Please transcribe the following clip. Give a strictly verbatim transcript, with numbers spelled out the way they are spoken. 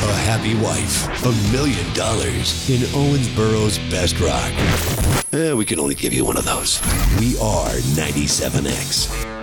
a happy wife, a million dollars in Owensboro's best rock. Eh, we can only give you one of those. We are ninety-seven X.